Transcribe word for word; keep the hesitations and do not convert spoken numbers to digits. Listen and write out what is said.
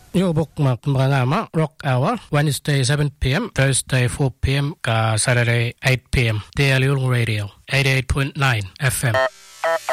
Yung bookmark mga nama, Rock Hour, Wednesday seven p.m., Thursday four p.m., ka Saturday eight p.m. Daily Radio, eighty-eight point nine F M.